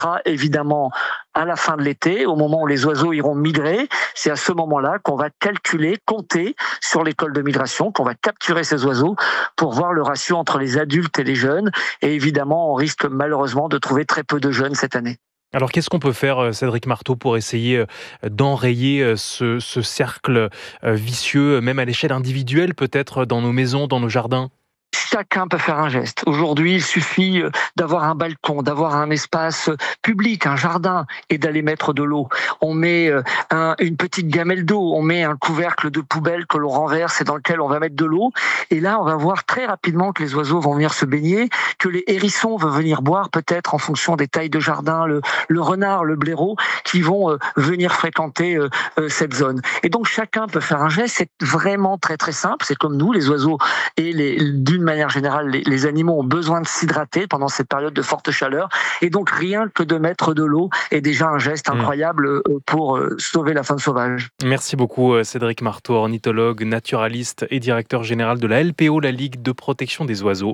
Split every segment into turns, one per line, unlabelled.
Évidemment, à la fin de l'été, au moment où les oiseaux iront migrer, c'est à ce moment-là qu'on va calculer, compter sur l'école de migration, qu'on va capturer ces oiseaux pour voir le ratio entre les adultes et les jeunes. Et évidemment, on risque malheureusement de trouver très peu de jeunes cette année.
Alors qu'est-ce qu'on peut faire, Cédric Marteau, pour essayer d'enrayer ce cercle vicieux, même à l'échelle individuelle, peut-être dans nos maisons, dans nos jardins ?
Chacun peut faire un geste. Aujourd'hui, il suffit d'avoir un balcon, d'avoir un espace public, un jardin, et d'aller mettre de l'eau. On met une petite gamelle d'eau, on met un couvercle de poubelle que l'on renverse et dans lequel on va mettre de l'eau. Et là, on va voir très rapidement que les oiseaux vont venir se baigner, que les hérissons vont venir boire peut-être en fonction des tailles de jardin, le renard, le blaireau, qui vont venir fréquenter cette zone. Et donc, chacun peut faire un geste. C'est vraiment très très simple. C'est comme nous, les oiseaux et d'une manière générale, les animaux ont besoin de s'hydrater pendant cette période de forte chaleur. Et donc, rien que de mettre de l'eau est déjà un geste incroyable pour sauver la faune sauvage.
Merci beaucoup, Cédric Marteau, ornithologue, naturaliste et directeur général de la LPO, la Ligue de protection des oiseaux.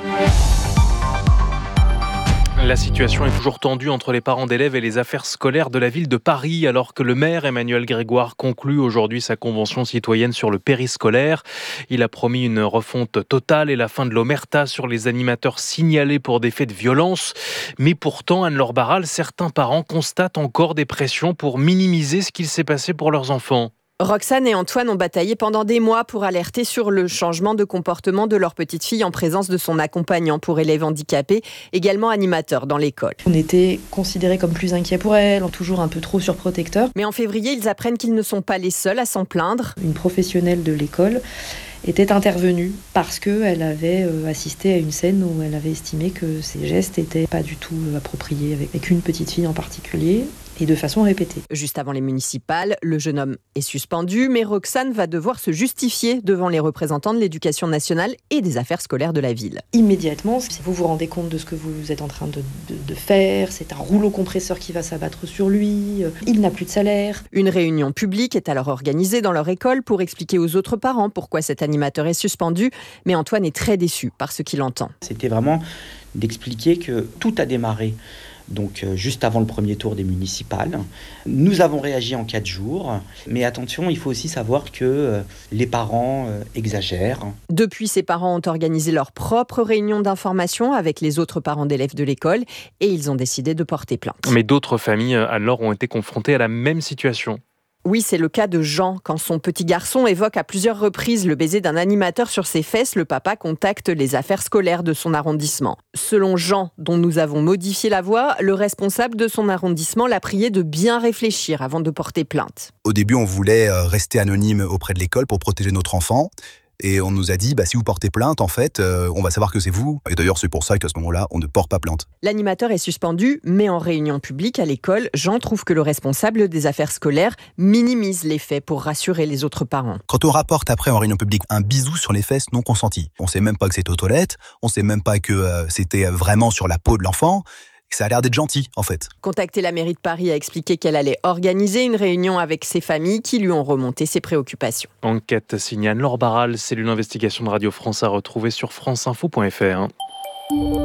La situation est toujours tendue entre les parents d'élèves et les affaires scolaires de la ville de Paris, alors que le maire Emmanuel Grégoire conclut aujourd'hui sa convention citoyenne sur le périscolaire. Il a promis une refonte totale et la fin de l'omerta sur les animateurs signalés pour des faits de violence. Mais pourtant, Anne-Laure Barral, certains parents constatent encore des pressions pour minimiser ce qu'il s'est passé pour leurs enfants.
Roxane et Antoine ont bataillé pendant des mois pour alerter sur le changement de comportement de leur petite fille en présence de son accompagnant pour élèves handicapés, également animateur dans l'école.
On était considérés comme plus inquiets pour elle, toujours un peu trop surprotecteurs.
Mais en février, ils apprennent qu'ils ne sont pas les seuls à s'en plaindre.
Une professionnelle de l'école était intervenue parce qu'elle avait assisté à une scène où elle avait estimé que ses gestes n'étaient pas du tout appropriés avec une petite fille en particulier. Et de façon répétée.
Juste avant les municipales, le jeune homme est suspendu, mais Roxane va devoir se justifier devant les représentants de l'éducation nationale et des affaires scolaires de la ville.
Immédiatement, si vous vous rendez compte de ce que vous êtes en train de faire, c'est un rouleau compresseur qui va s'abattre sur lui, il n'a plus de salaire.
Une réunion publique est alors organisée dans leur école pour expliquer aux autres parents pourquoi cet animateur est suspendu, mais Antoine est très déçu par ce qu'il entend.
C'était vraiment d'expliquer que tout a démarré. Donc juste avant le premier tour des municipales. Nous avons réagi en 4 jours, mais attention, il faut aussi savoir que les parents exagèrent.
Depuis, ces parents ont organisé leur propre réunion d'information avec les autres parents d'élèves de l'école et ils ont décidé de porter plainte.
Mais d'autres familles, alors, ont été confrontées à la même situation.
Oui, c'est le cas de Jean. Quand son petit garçon évoque à plusieurs reprises le baiser d'un animateur sur ses fesses, le papa contacte les affaires scolaires de son arrondissement. Selon Jean, dont nous avons modifié la voix, le responsable de son arrondissement l'a prié de bien réfléchir avant de porter plainte.
Au début, on voulait rester anonyme auprès de l'école pour protéger notre enfant. Et on nous a dit, si vous portez plainte, en fait, on va savoir que c'est vous. Et d'ailleurs, c'est pour ça qu'à ce moment-là, on ne porte pas plainte.
L'animateur est suspendu, mais en réunion publique à l'école, Jean trouve que le responsable des affaires scolaires minimise les faits pour rassurer les autres parents.
Quand on rapporte après en réunion publique un bisou sur les fesses non consenti, on sait même pas que c'était aux toilettes, on sait même pas que c'était vraiment sur la peau de l'enfant. Ça a l'air d'être gentil, en fait.
Contacter la mairie de Paris a expliqué qu'elle allait organiser une réunion avec ses familles qui lui ont remonté ses préoccupations.
Enquête signée Anne-Laure Barral, cellule d'investigation de Radio France à retrouver sur franceinfo.fr.
Le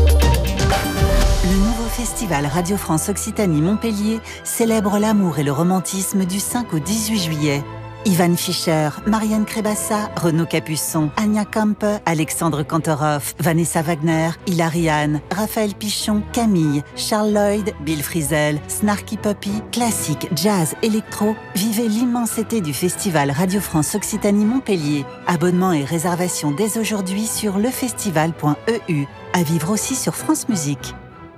nouveau festival Radio France Occitanie Montpellier célèbre l'amour et le romantisme du 5 au 18 juillet. Ivan Fischer, Marianne Crébassa, Renaud Capuçon, Anya Kampe, Alexandre Kantorov, Vanessa Wagner, Hilary Hahn, Raphaël Pichon, Camille, Charles Lloyd, Bill Frisell, Snarky Puppy, classique, jazz, électro. Vivez l'immensité du festival Radio France Occitanie Montpellier. Abonnement et réservation dès aujourd'hui sur lefestival.eu. À vivre aussi sur France Musique.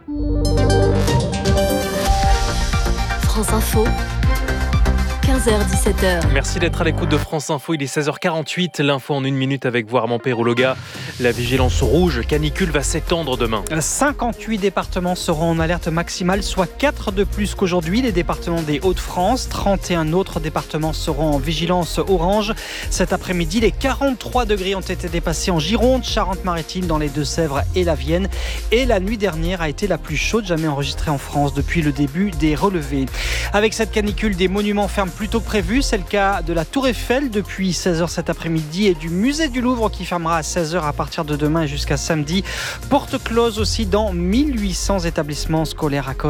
France Info. 15h-17h.
Merci d'être à l'écoute de France Info, il est 16h48, l'info en 1 minute avec vous Armand Perrouloga. La vigilance rouge canicule va s'étendre demain.
58 départements seront en alerte maximale, soit 4 de plus qu'aujourd'hui. Les départements des Hauts-de-France, 31 autres départements seront en vigilance orange. Cet après-midi, les 43 degrés ont été dépassés en Gironde, Charente-Maritime, dans les Deux-Sèvres et la Vienne. Et la nuit dernière a été la plus chaude jamais enregistrée en France depuis le début des relevés. Avec cette canicule, des monuments ferment plus tôt que prévu. C'est le cas de la Tour Eiffel depuis 16h cet après-midi et du musée du Louvre qui fermera à 16h à partir de demain jusqu'à samedi. Porte close aussi dans 1800 établissements scolaires à cause